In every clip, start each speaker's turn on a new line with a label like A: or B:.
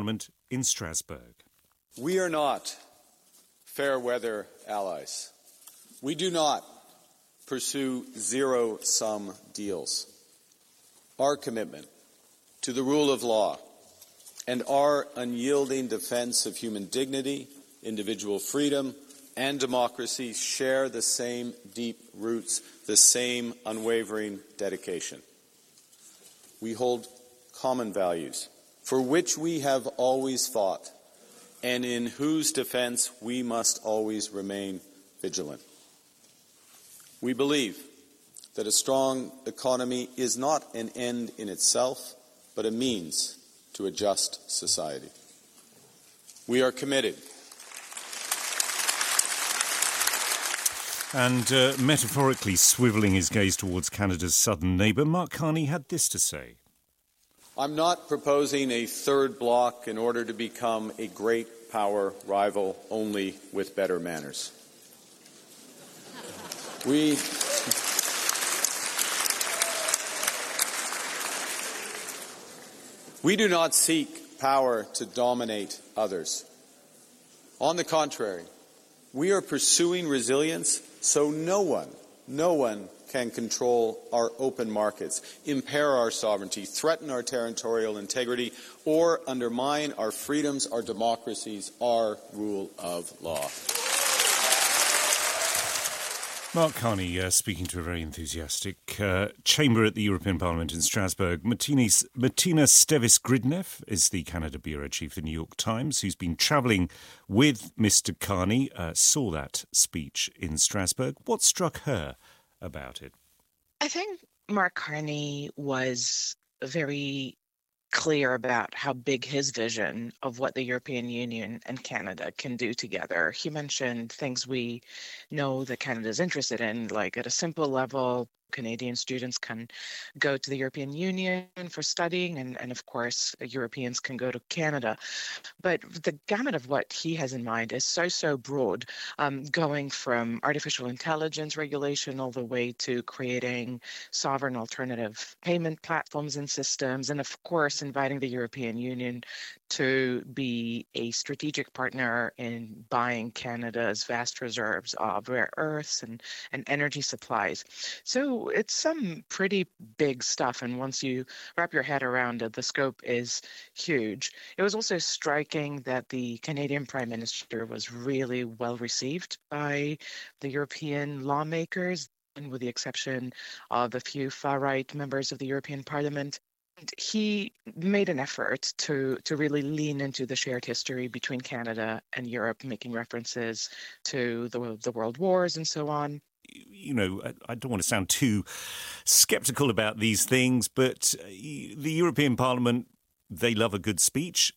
A: Parliament in Strasbourg.
B: We are not fair weather allies. We do not pursue zero-sum deals. Our commitment to the rule of law and our unyielding defense of human dignity, individual freedom, and democracy share the same deep roots, the same unwavering dedication. We hold common values for which we have always fought and in whose defense we must always remain vigilant. We believe that a strong economy is not an end in itself, but a means to a just society. We are committed.
A: And metaphorically swivelling his gaze towards Canada's southern neighbour, Mark Carney had this to say.
B: I'm not proposing a third bloc in order to become a great power rival only with better manners. We do not seek power to dominate others. On the contrary, we are pursuing resilience so no one can control our open markets, impair our sovereignty, threaten our territorial integrity, or undermine our freedoms, our democracies, our rule of law.
A: Mark Carney speaking to a very enthusiastic chamber at the European Parliament in Strasbourg. Martina Stevis-Gridneff is the Canada Bureau Chief of the New York Times, who's been travelling with Mr Carney, saw that speech in Strasbourg. What struck her about it?
C: I think Mark Carney was very clear about how big his vision of what the European Union and Canada can do together. He mentioned things we know that Canada is interested in, like at a simple level, Canadian students can go to the European Union for studying, and of course, Europeans can go to Canada. But the gamut of what he has in mind is so broad, going from artificial intelligence regulation all the way to creating sovereign alternative payment platforms and systems, and of course, inviting the European Union to be a strategic partner in buying Canada's vast reserves of rare earths and energy supplies. So it's some pretty big stuff, and once you wrap your head around it, the scope is huge. It was also striking that the Canadian Prime Minister was really well received by the European lawmakers, and with the exception of a few far-right members of the European Parliament. He made an effort to really lean into the shared history between Canada and Europe, making references to the world wars and so on.
A: You know, I don't want to sound too sceptical about these things, but the European Parliament, they love a good speech,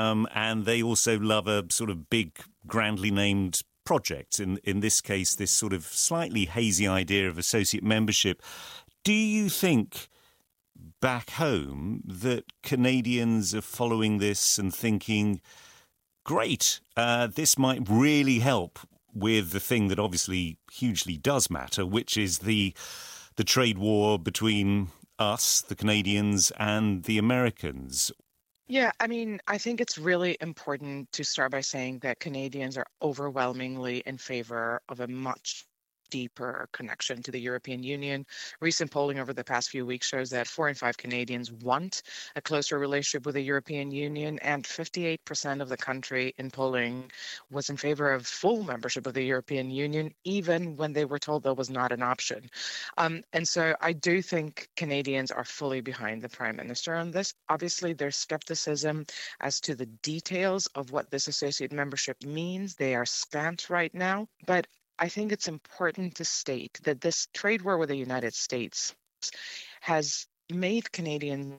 A: and they also love a sort of big, grandly named project. In this case, this sort of slightly hazy idea of associate membership. Do you think back home that Canadians are following this and thinking, great, this might really help with the thing that obviously hugely does matter, which is the trade war between us, the Canadians, and the Americans?
C: Yeah, I mean, I think it's really important to start by saying that Canadians are overwhelmingly in favor of a much deeper connection to the European Union. Recent polling over the past few weeks shows that 4 in 5 Canadians want a closer relationship with the European Union, and 58% of the country in polling was in favor of full membership of the European Union, even when they were told that was not an option. And so I do think Canadians are fully behind the Prime Minister on this. Obviously, there's skepticism as to the details of what this associate membership means. They are scant right now, but I think it's important to state that this trade war with the United States has made Canadians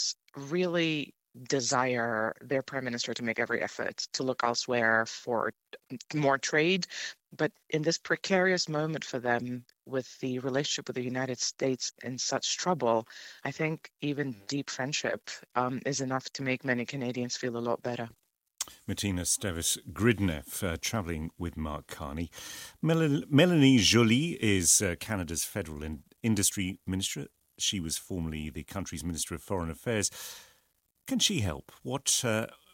C: really desire their Prime Minister to make every effort to look elsewhere for more trade. But in this precarious moment for them, with the relationship with the United States in such trouble, I think even deep friendship is enough to make many Canadians feel a lot better.
A: Martina Stevis-Gridneff, travelling with Mark Carney. Mélanie Joly is Canada's Federal Industry Minister. She was formerly the country's Minister of Foreign Affairs. Can she help? What